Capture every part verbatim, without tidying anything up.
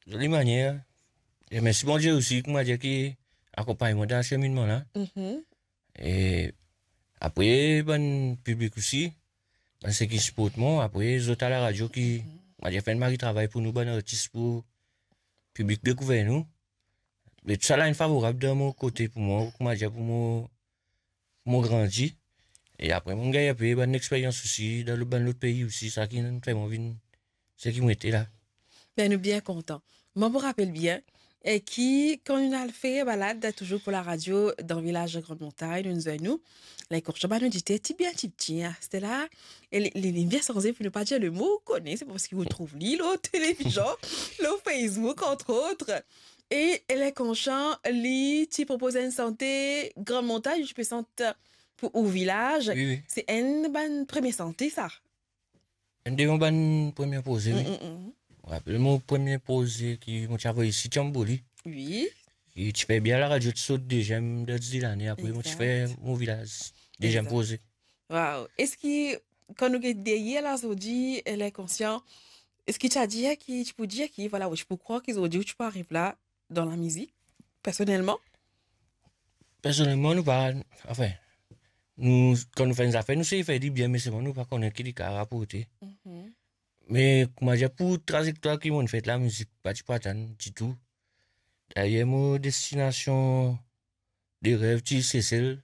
jolie manière. Et merci bon Dieu aussi, qui m'a dit qui accompagne moi dans ce cheminement là. Mhm. Et après, bon public aussi, ben, c'est qui supporte moi. Après, les autres à la radio qui, moi j'ai fait un mari travail pour nous, bon artiste pour public découvert nous. Mais tout ça là est favorable de mon côté pour moi, pour moi, pour mon, mon grandi. Et après, mon gars, il y a eu une expérience aussi dans le dans l'autre pays aussi, ça qui nous fait mon vie, c'est qui m'était là. Ben, nous bien contents. Moi, je me rappelle bien, et qui, quand on a fait balade, toujours pour la radio, dans le village de Grande Montagne, nous nous, les courses, nous disaient, ti bien, ti petit, hein. C'était là, et les, les, les bien sans pour ne pas dire le mot, connaît, c'est parce qu'ils vous trouvent l'île, au télévision, au Facebook, entre autres. Et les conchants, les, tu proposes une santé, Grande Montagne, je peux sentir pour au village. Oui, oui. C'est une bonne première santé, ça. Un des mon premier posé, Mm, oui. mm, mm. Rappelle mon premier posé qui m'a travaillé ici, Tchamboli. Oui. Et tu fais bien la radio, tu sautes déjà, de dix l'année. Après, moi, tu Exact. fais mon village, déjà Exact. posé. Wow. Est-ce que, quand nous avons dit, là, ça dit, elle est consciente, est-ce que tu as dit, qui, tu peux dire, qui, voilà, oui, je peux croire qu'ils ont dit, tu peux arriver là, dans la musique, personnellement? Personnellement, nous pas, enfin, nous, quand nous faisons des affaires, nous savons faire du bien, mais c'est bon, nous pas connaître qui est rapporter. Mhm. Mais, comment dire, pour trajectoire qui m'ont fait la musique, pas du pas du tout. D'ailleurs, mon destination de rêve, c'est celle,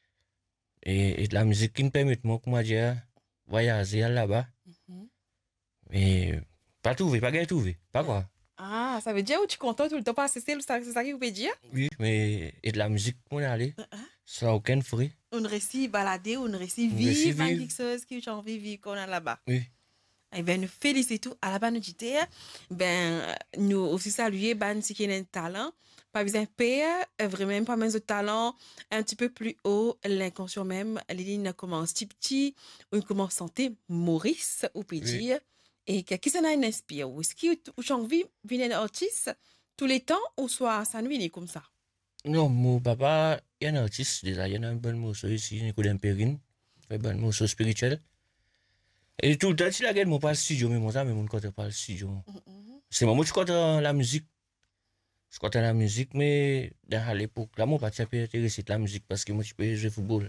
et, et de la musique qui me permet, moi, comment dire, voyager là-bas. Mhm. Mais, pas trouvé, pas gagné trouvé, pas quoi. Ah, ça veut dire où tu es content tout le temps, pas c'est c'est ça, c'est ça qui vous peut dire? Oui, mais, et de la musique, on est allé, sans aucun frais. On réussit balader, on réussit On réussit vivre, vivre. quelque chose qui ont envie de vivre qu'on a là-bas. Oui. Eh ben, nous félicitons à la bas nous dit, ben, nous aussi saluer, ben, si qui a un talent, pas besoin de payer, vraiment pas même de talent, un petit peu plus haut, l'inconscient même, les lignes commencent petit petit, ou ils commencent santé, Maurice, ou peut Oui. dire, et que- qui s'en a une inspire, ou est-ce que j'ai envie de venir un artiste tous les temps, ou soit ça nous vient comme ça? Non, mon papa, il y a un artiste déjà, il y a un bon morceau ici, Nicodème Perrine, un bon morceau spirituel. Et tout le temps, il a gagné mon pas le studio, mais mon ça, mais mon côté pas le studio. C'est moi, moi, je compte la musique. Je compte la musique, mais dans l'époque, là, mon pas tu peux intéressé de la musique parce que moi, je peux jouer au football.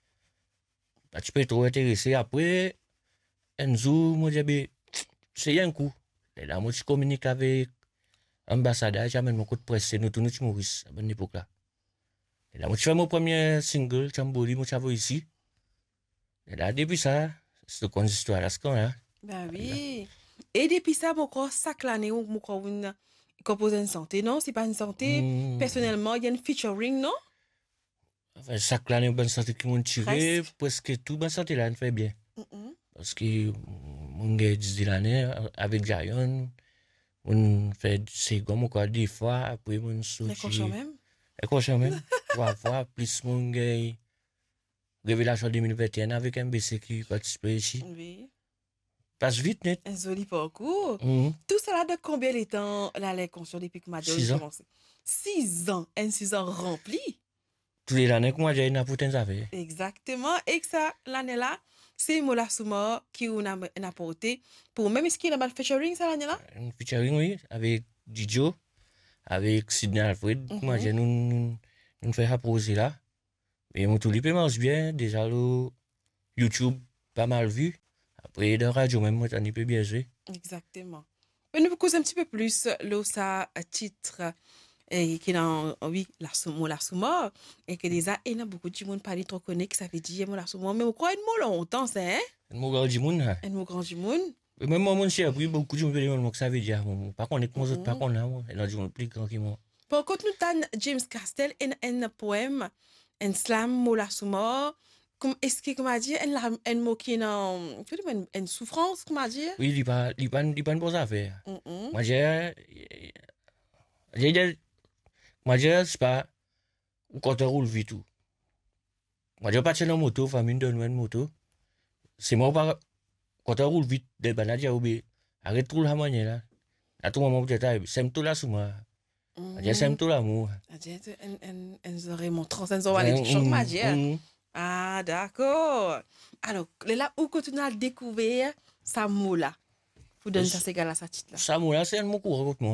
Pas tu peux trop intéressé. Après, un jour, moi, j'ai dit, c'est un coup. Et là, moi, je communique avec l'ambassadeur, j'amène mon coup de presse, c'est nous, tout nous, Maurice, à bonne époque là. Et là, moi, je fais mon premier single, Chamboli, moi, je ici. Et là, depuis ça, c'est une histoire là, ce qu'on a. Ben oui. Et depuis ça, mon corps, chaque année, mon corps, une compose une santé, non? C'est pas une santé. Mm. Personnellement, il y a une featuring, non? Enfin, chaque année, bonne santé qui m'ont tiré, Presque. presque tout, bonne santé là, on fait bien. Mhm. Parce que mon gars dit l'année, avec Jayon, on fait c'est comme quoi des fois, après on Les sorti. cochons même. Et quoi, même, trois fois, plus mon gars, Révélation deux mille vingt et un avec M B C qui participe ici. Oui. Passe vite, net. Un joli parcours. Mhm. Tout cela de combien de temps, là, les conscients depuis que ma Six ans. commencé? Six ans. Un six ans rempli. Tous les années que moi j'ai une apporté ça fait. Exactement. Et que ça, l'année-là, c'est Mola Souma qui nous a apporté. Pour même ce qu'il a mal featuring, ça, l'année-là? Un featuring, oui, avec Didio, avec Sidney Alfred. Mhm. Moi j'ai nous, nous, nous fait apposer là. Et mon tout lui marche bien. Déjà, le YouTube, pas mal vu. Après, dans la radio, même, moi, t'en ai peu bien joué. Exactement. Mais nous vous cause un petit peu plus, là, ça, titre, et qui est dans, oui, la sumo, la sumo, et que déjà, il y a beaucoup de monde parler trop connu, que ça veut dire, moi, la sumo, mais pourquoi un mot longtemps, c'est, hein? Un mot grand du monde, hein. Un mot grand du monde. Et même moi, mon cher, puis beaucoup de gens me demandent ce que ça veut dire. Bon, par contre, moi, Mhm. par contre, là, moi, et là, du monde plus grand que moi. Par contre, nous avons James Castel, un, un poème, un slam, mot la sumo, comme, est-ce que, comment dire, un, un mot qui est dans, tu veux dire, une souffrance, comment dire? Oui, il pas, il pas, il pas une bonne affaire. Mhm. Moi, j'ai, j'ai dit, moi, j'ai, c'est pas, ou quand on roule vite tout. Moi, j'ai pas de la moto, famille donne une moto. C'est moi, pas, quand on roule vite, des bananes, j'ai oublié. Arrête tout la manière, là. À tout moment, peut-être, c'est tout là, sous moi. J'ai c'est tout l'amour. Elles auraient mon trans, elles auraient les chocs magiques. Ah, d'accord. Alors, là où que tu as découvert ça mot là, pour donner ça, c'est gars là, ça titre là. Ça, moi, là, c'est un mot courant, moi.